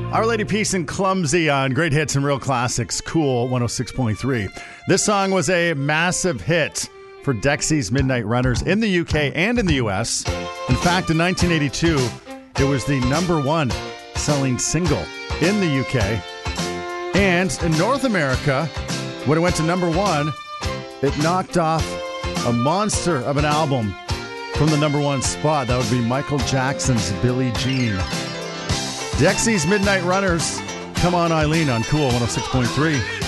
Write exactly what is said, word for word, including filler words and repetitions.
Our Lady Peace and Clumsy on Great Hits and Real Classics, Cool one oh six point three. This song was a massive hit for Dexy's Midnight Runners in the U K and in the U S. In fact, in nineteen eighty-two, it was the number one selling single in the U K. And in North America, when it went to number one, it knocked off a monster of an album from the number one spot. That would be Michael Jackson's Billie Jean. Dexy's Midnight Runners. Come on, Eileen on Cool one oh six point three.